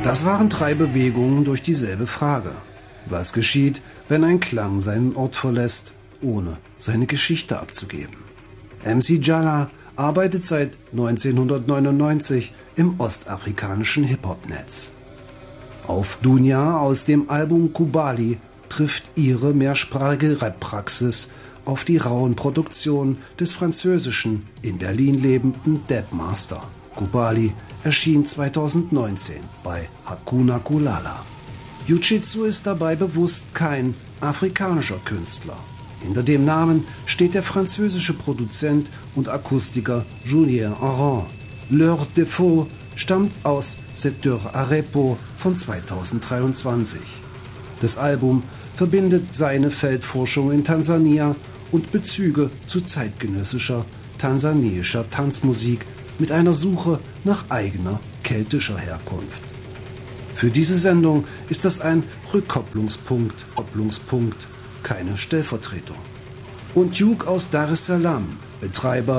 Das waren 3 Bewegungen durch dieselbe Frage. Was geschieht, wenn ein Klang seinen Ort verlässt, ohne seine Geschichte abzugeben? MC Jalla arbeitet seit 1999 im ostafrikanischen Hip-Hop-Netz. Auf Dunya aus dem Album Kubali trifft ihre mehrsprachige Rap-Praxis auf die rauen Produktionen des französischen, in Berlin lebenden Debmaster. Kubali erschien 2019 bei Hakuna Kulala. Jiu-Jitsu ist dabei bewusst kein afrikanischer Künstler. Hinter dem Namen steht der französische Produzent und Akustiker Julien Aran. Leur Défaut stammt aus Secteur Arepo von 2023. Das Album verbindet seine Feldforschung in Tansania und Bezüge zu zeitgenössischer tansanischer Tanzmusik mit einer Suche nach eigener keltischer Herkunft. Für diese Sendung ist das ein Rückkopplungspunkt, keine Stellvertretung. Und Duke aus Dar es Salaam, Betreiber